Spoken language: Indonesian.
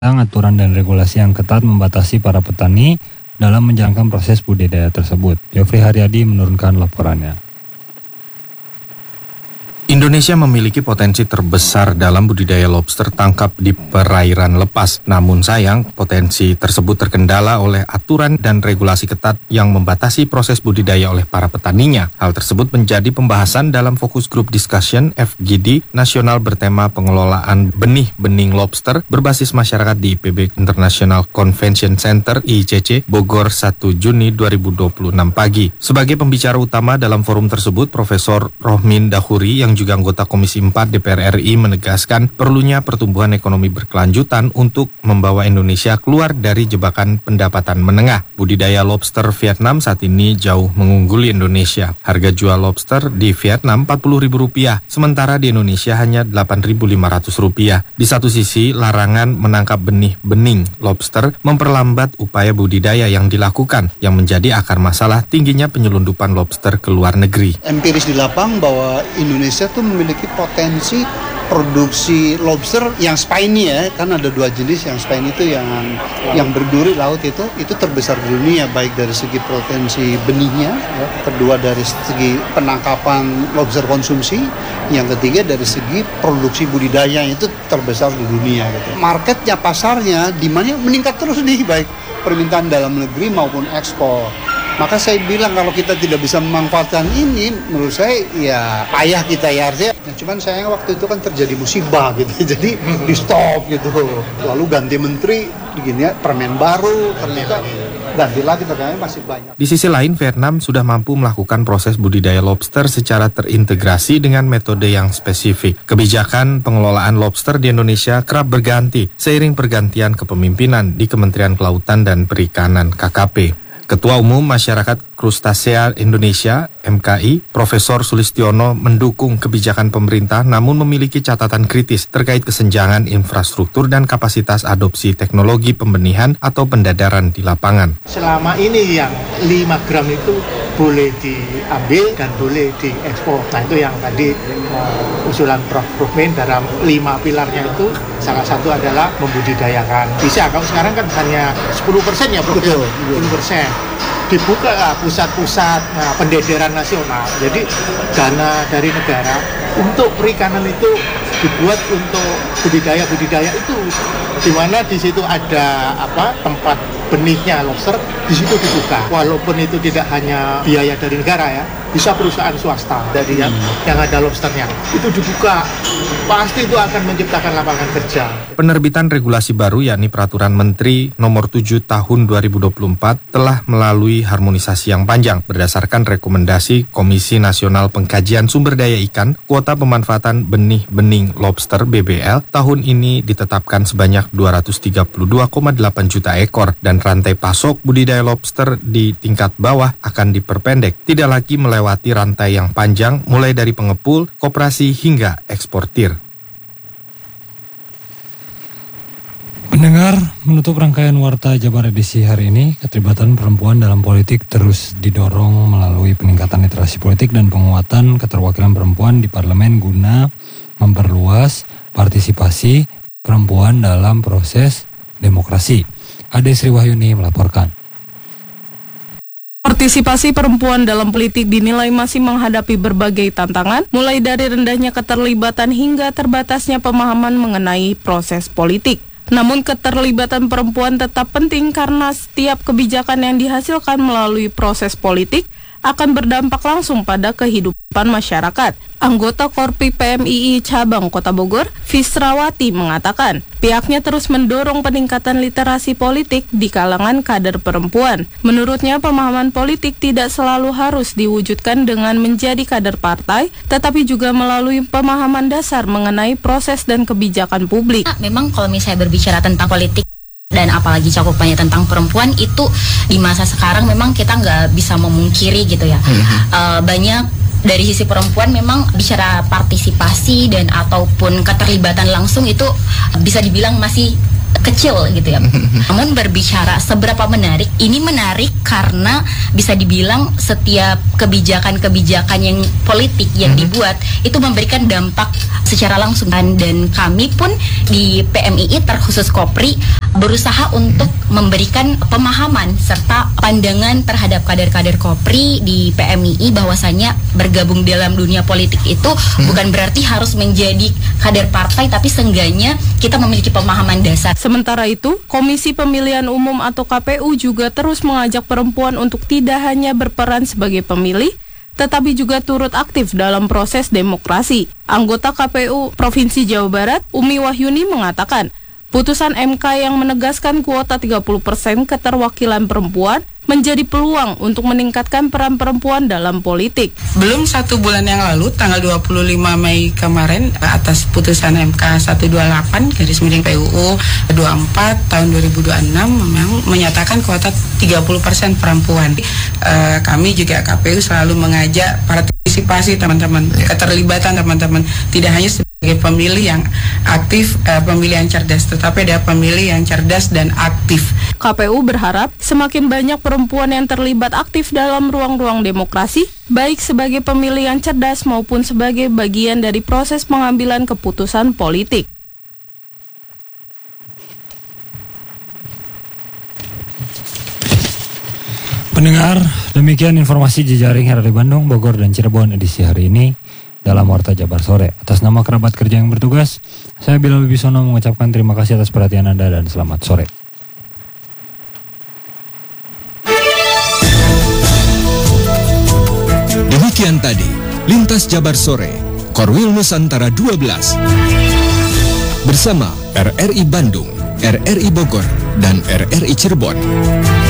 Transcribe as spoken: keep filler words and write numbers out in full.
aturan dan regulasi yang ketat membatasi para petani dalam menjalankan proses budidaya tersebut. Yofri Haryadi menurunkan laporannya. Indonesia memiliki potensi terbesar dalam budidaya lobster tangkap di perairan lepas. Namun sayang, potensi tersebut terkendala oleh aturan dan regulasi ketat yang membatasi proses budidaya oleh para petaninya. Hal tersebut menjadi pembahasan dalam Focus Group Discussion F G D nasional bertema pengelolaan benih-bening lobster berbasis masyarakat di I P B International Convention Center I C C Bogor satu Juni dua ribu dua puluh enam pagi. Sebagai pembicara utama dalam forum tersebut, Profesor Rohmin Dahuri yang juga anggota Komisi empat D P R R I menegaskan perlunya pertumbuhan ekonomi berkelanjutan untuk membawa Indonesia keluar dari jebakan pendapatan menengah. Budidaya lobster Vietnam saat ini jauh mengungguli Indonesia. Harga jual lobster di Vietnam empat puluh ribu rupiah, sementara di Indonesia hanya delapan ribu lima ratus rupiah. Di satu sisi, larangan menangkap benih-bening lobster memperlambat upaya budidaya yang dilakukan, yang menjadi akar masalah tingginya penyelundupan lobster ke luar negeri. Empiris di lapang bahwa Indonesia itu memiliki potensi produksi lobster yang spiny ya, kan ada dua jenis. Yang spiny itu yang yang berduri laut itu itu terbesar di dunia, baik dari segi potensi benihnya ya. Kedua dari segi penangkapan lobster konsumsi, yang ketiga dari segi produksi budidaya itu terbesar di dunia gitu. Marketnya, pasarnya, demandnya meningkat terus nih, baik permintaan dalam negeri maupun ekspor. Maka saya bilang kalau kita tidak bisa memanfaatkan ini, menurut saya ya payah kita ya harusnya. Nah, cuman sayang waktu itu kan terjadi musibah gitu, jadi di stop gitu. Lalu ganti menteri, begini ya, permen baru, ternyata ganti lagi, ternyata masih banyak. Di sisi lain, Vietnam sudah mampu melakukan proses budidaya lobster secara terintegrasi dengan metode yang spesifik. Kebijakan pengelolaan lobster di Indonesia kerap berganti seiring pergantian kepemimpinan di Kementerian Kelautan dan Perikanan K K P. Ketua Umum Masyarakat Krustasea Indonesia M K I, Profesor Sulistiono mendukung kebijakan pemerintah namun memiliki catatan kritis terkait kesenjangan infrastruktur dan kapasitas adopsi teknologi pembenihan atau pendadaran di lapangan. Selama ini yang lima gram itu boleh diambil dan boleh diekspor. Nah itu yang tadi uh, usulan Prof Rohmin dalam lima pilarnya itu salah satu adalah membudidayakan. Bisa, kalau sekarang kan hanya sepuluh persen ya Prof, sepuluh persen. Dibuka lah pusat-pusat nah, pendederan nasional. Jadi dana dari negara untuk perikanan itu dibuat untuk budidaya-budidaya itu, di mana di situ ada apa tempat benihnya lobster, di situ dibuka. Walaupun itu tidak hanya biaya dari negara ya, bisa perusahaan swasta dari yang, hmm. yang ada lobsternya, itu dibuka. Pasti itu akan menciptakan lapangan kerja. Penerbitan regulasi baru yakni Peraturan Menteri Nomor tujuh Tahun dua ribu dua puluh empat telah melalui harmonisasi yang panjang berdasarkan rekomendasi Komisi Nasional Pengkajian Sumber Daya Ikan. Kuota pemanfaatan benih-bening lobster B B L tahun ini ditetapkan sebanyak dua ratus tiga puluh dua koma delapan juta ekor dan rantai pasok budidaya lobster di tingkat bawah akan diperpendek, tidak lagi melewati rantai yang panjang mulai dari pengepul, koperasi hingga eksportir. Pendengar, menutup rangkaian Warta Jabar edisi hari ini, keterlibatan perempuan dalam politik terus didorong melalui peningkatan literasi politik dan penguatan keterwakilan perempuan di parlemen guna memperluas partisipasi perempuan dalam proses demokrasi. Ade Sri Wahyuni melaporkan. Partisipasi perempuan dalam politik dinilai masih menghadapi berbagai tantangan, mulai dari rendahnya keterlibatan hingga terbatasnya pemahaman mengenai proses politik. Namun keterlibatan perempuan tetap penting karena setiap kebijakan yang dihasilkan melalui proses politik akan berdampak langsung pada kehidupan masyarakat. Anggota Korpi P M I I Cabang Kota Bogor, Fisrawati mengatakan, pihaknya terus mendorong peningkatan literasi politik di kalangan kader perempuan. Menurutnya, pemahaman politik tidak selalu harus diwujudkan dengan menjadi kader partai, tetapi juga melalui pemahaman dasar mengenai proses dan kebijakan publik. Memang kalau misalnya berbicara tentang politik, dan apalagi cakupannya tentang perempuan, itu di masa sekarang memang kita nggak bisa memungkiri gitu ya. uh, banyak dari sisi perempuan memang bicara partisipasi dan ataupun keterlibatan langsung itu bisa dibilang masih kecil gitu ya. Namun berbicara seberapa menarik, ini menarik karena bisa dibilang setiap kebijakan-kebijakan yang politik yang mm-hmm. dibuat itu memberikan dampak secara langsung, dan kami pun di P M I I terkhusus Kopri berusaha untuk memberikan pemahaman serta pandangan terhadap kader-kader Kopri di P M I I bahwasanya bergabung dalam dunia politik itu hmm. bukan berarti harus menjadi kader partai, tapi seenggaknya kita memiliki pemahaman dasar. Sementara itu, Komisi Pemilihan Umum atau K P U juga terus mengajak perempuan untuk tidak hanya berperan sebagai pemilih, tetapi juga turut aktif dalam proses demokrasi. Anggota K P U Provinsi Jawa Barat, Umi Wahyuni mengatakan, putusan M K yang menegaskan kuota tiga puluh persen keterwakilan perempuan menjadi peluang untuk meningkatkan peran perempuan dalam politik. Belum satu bulan yang lalu, tanggal dua puluh lima Mei kemarin, atas putusan M K seratus dua puluh delapan garis miring P U U dua puluh empat tahun dua ribu dua puluh enam memang menyatakan kuota tiga puluh persen perempuan. E, kami juga K P U selalu mengajak partisipasi teman-teman, keterlibatan teman-teman, tidak hanya sebagai pemilih yang aktif, eh, pemilih yang cerdas, tetapi ada pemilih yang cerdas dan aktif. K P U berharap semakin banyak perempuan yang terlibat aktif dalam ruang-ruang demokrasi, baik sebagai pemilih yang cerdas maupun sebagai bagian dari proses pengambilan keputusan politik. Pendengar, demikian informasi jejaring R R I Bandung, Bogor, dan Cirebon edisi hari ini dalam Warta Jabar Sore. Atas nama kerabat kerja yang bertugas, saya Bilal Wibisono mengucapkan terima kasih atas perhatian Anda dan selamat sore. Demikian tadi Lintas Jabar Sore, Korwil Nusantara dua belas bersama R R I Bandung, R R I Bogor, dan R R I Cirebon.